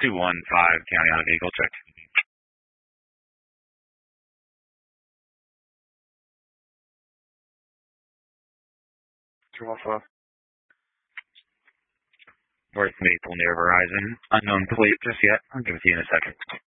215 County on a vehicle check. 215. North Maple near Verizon. Unknown plate just yet. I'll give it to you in a second.